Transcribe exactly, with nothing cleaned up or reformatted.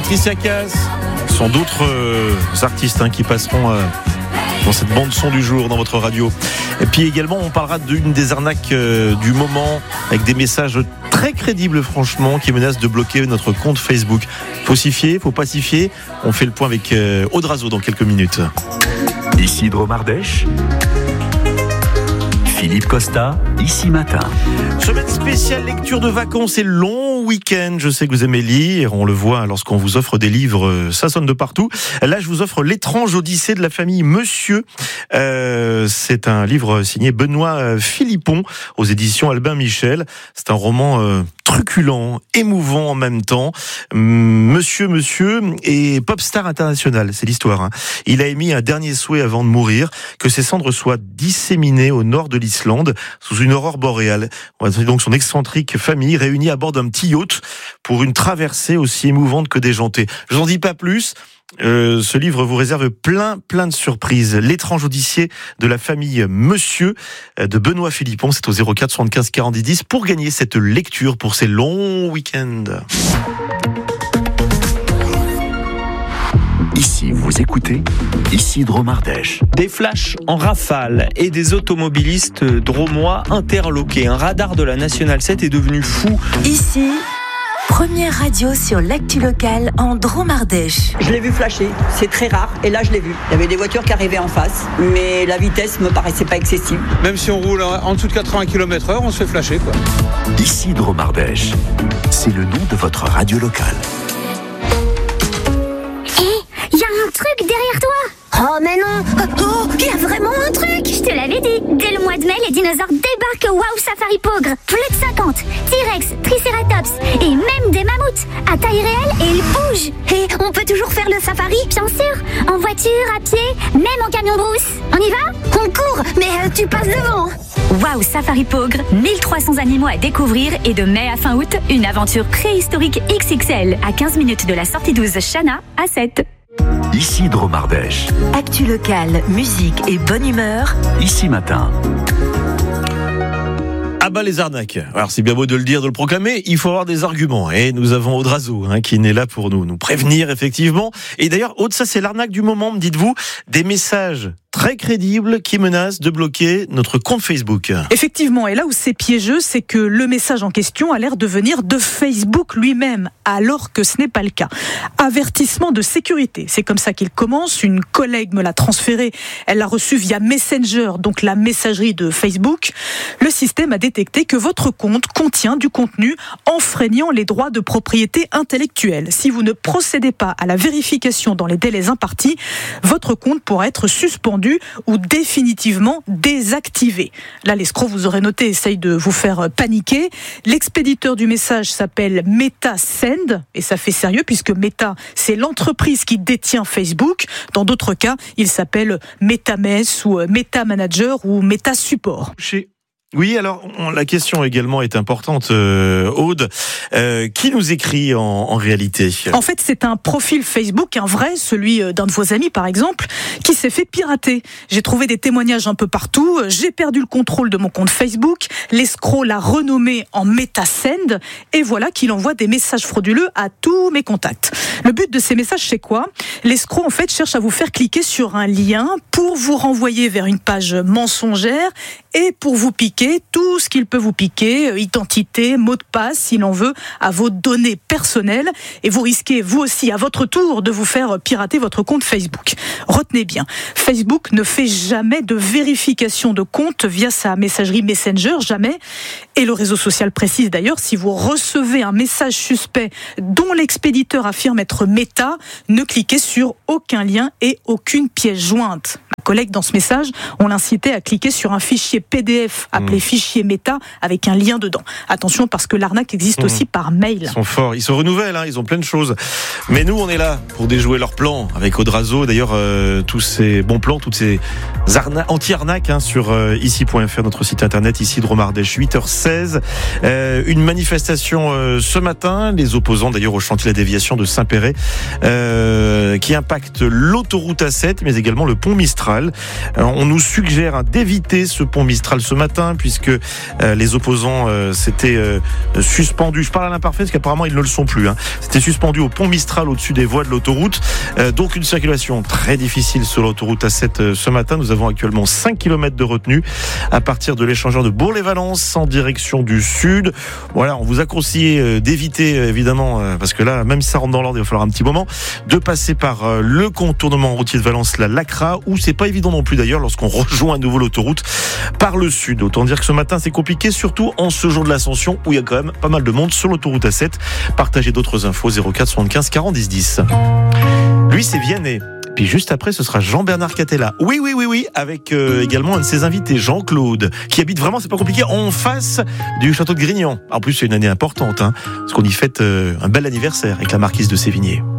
Patricia Cass. Ce sont d'autres euh, artistes hein, qui passeront euh, dans cette bande son du jour dans votre radio. Et puis également on parlera d'une des arnaques euh, du moment avec des messages très crédibles franchement qui menacent de bloquer notre compte Facebook. Faut s'y fier, faut pas s'y fier. On fait le point avec euh, Aude Razo dans quelques minutes. Ici Dromardèche, Philippe Costa, ici matin. Semaine spéciale lecture de vacances et long week-end. Je sais que vous aimez lire, on le voit lorsqu'on vous offre des livres, ça sonne de partout. Là, je vous offre L'étrange Odyssée de la famille Monsieur. Euh, c'est un livre signé Benoît Philippon aux éditions Albin Michel. C'est un roman euh, truculent, émouvant en même temps. Monsieur, Monsieur est pop star international, c'est l'histoire. Hein. Il a émis un dernier souhait avant de mourir, que ses cendres soient disséminées au nord de l'Islande, sous une aurore boréale. On va donc son excentrique famille réunie à bord d'un petit yacht pour une traversée aussi émouvante que déjantée. Je n'en dis pas plus. Euh, ce livre vous réserve plein, plein de surprises. L'étrange Odyssée de la famille Monsieur de Benoît Philippon. C'est au zéro quatre soixante-quinze quarante dix pour gagner cette lecture pour ces longs week-ends. Ici, vous écoutez, ici Dromardèche. Des flashs en rafale et des automobilistes dromois interloqués. Un radar de la Nationale sept est devenu fou. Ici, première radio sur l'actu locale en Dromardèche. Je l'ai vu flasher, c'est très rare, et là je l'ai vu. Il y avait des voitures qui arrivaient en face, mais la vitesse me paraissait pas excessive. Même si on roule en dessous de quatre-vingts kilomètres heure, on se fait flasher, quoi. Ici Dromardèche, c'est le nom de votre radio locale. Il y a un truc derrière toi. Oh mais non. Oh, il y a vraiment un truc. Je te l'avais dit. Dès le mois de mai, les dinosaures débarquent au Wow Safari Pogre. Plus de cinquante. T-Rex, Triceratops et même des mammouths. À taille réelle et ils bougent. Et on peut toujours faire le safari, bien sûr. En voiture, à pied, même en camion brousse. On y va ? On court, mais euh, tu passes devant. Wow Safari Pogre, mille trois cents animaux à découvrir et de mai à fin août, une aventure préhistorique X X L à quinze minutes de la sortie douze Chana à sept. Ici Dromardèche. Actu locale, musique et bonne humeur. Ici matin. Ah bah les arnaques. Alors c'est bien beau de le dire, de le proclamer, il faut avoir des arguments. Et nous avons Aude Razo hein, qui est là pour nous, nous prévenir effectivement. Et d'ailleurs, Aude, ça c'est l'arnaque du moment, me dites-vous, des messages très crédibles qui menacent de bloquer notre compte Facebook. Effectivement, et là où c'est piégeux, c'est que le message en question a l'air de venir de Facebook lui-même, alors que ce n'est pas le cas. Avertissement de sécurité, c'est comme ça qu'il commence. Une collègue me l'a transféré, elle l'a reçu via Messenger, donc la messagerie de Facebook. Le système a détecté que votre compte contient du contenu enfreignant les droits de propriété intellectuelle. Si vous ne procédez pas à la vérification dans les délais impartis, votre compte pourra être suspendu ou définitivement désactivé. Là, l'escroc, vous aurez noté, essaye de vous faire paniquer. L'expéditeur du message s'appelle MetaSend, et ça fait sérieux puisque Meta, c'est l'entreprise qui détient Facebook. Dans d'autres cas, il s'appelle MetaMess ou MetaManager ou MetaSupport. Chez Oui, alors on, la question également est importante, euh, Aude. Euh, qui nous écrit en, en réalité ? En fait, c'est un profil Facebook, un vrai, celui d'un de vos amis par exemple, qui s'est fait pirater. J'ai trouvé des témoignages un peu partout. J'ai perdu le contrôle de mon compte Facebook. L'escroc l'a renommé en MetaSend et voilà qu'il envoie des messages frauduleux à tous mes contacts. Le but de ces messages, c'est quoi ? L'escroc, en fait, cherche à vous faire cliquer sur un lien pour vous renvoyer vers une page mensongère et pour vous piquer tout ce qu'il peut vous piquer, identité, mot de passe, s'il en veut, à vos données personnelles. Et vous risquez, vous aussi, à votre tour, de vous faire pirater votre compte Facebook. Retenez bien, Facebook ne fait jamais de vérification de compte via sa messagerie Messenger, jamais. Et le réseau social précise d'ailleurs, si vous recevez un message suspect dont l'expéditeur affirme être Meta, ne cliquez sur aucun lien et aucune pièce jointe. Ma collègue, dans ce message, on l'incitait à cliquer sur un fichier P D F appelé mmh. fichier Meta avec un lien dedans. Attention, parce que l'arnaque existe mmh. aussi par mail. Ils sont forts, ils se renouvellent, hein, ils ont plein de choses. Mais nous, on est là pour déjouer leurs plans avec Aude Razo. D'ailleurs, euh, tous ces bons plans, toutes ces arna- anti-arnaques hein, sur euh, ici point f r, notre site internet, ici Dromardèche, huit heures seize. Euh, une manifestation euh, ce matin, les opposants d'ailleurs au chantier de la déviation de Saint-Péret, euh, qui impacte l'autoroute A sept, mais également le pont Mistral. Mistral. Alors, on nous suggère hein, d'éviter ce pont Mistral ce matin puisque euh, les opposants euh, s'étaient euh, suspendus. Je parle à l'imparfait parce qu'apparemment ils ne le sont plus. Hein. C'était suspendu au pont Mistral au-dessus des voies de l'autoroute. Euh, donc une circulation très difficile sur l'autoroute A sept euh, ce matin. Nous avons actuellement cinq kilomètres de retenue à partir de l'échangeur de Bourg-les-Valences en direction du sud. Voilà, on vous a conseillé euh, d'éviter euh, évidemment, euh, parce que là, même si ça rentre dans l'ordre, il va falloir un petit moment, de passer par euh, le contournement routier de Valence, la Lacra, où c'est pas évident non plus d'ailleurs lorsqu'on rejoint à nouveau l'autoroute par le sud. Autant dire que ce matin c'est compliqué, surtout en ce jour de l'Ascension où il y a quand même pas mal de monde sur l'autoroute A sept. Partagez d'autres infos zéro quatre soixante-quinze quarante dix dix. Lui c'est Vianney. Puis juste après, ce sera Jean-Bernard Catella. Oui, oui, oui, oui, avec euh, également un de ses invités, Jean-Claude, qui habite vraiment, c'est pas compliqué, en face du château de Grignan. En plus, c'est une année importante, hein, parce qu'on y fête euh, un bel anniversaire avec la marquise de Sévigné.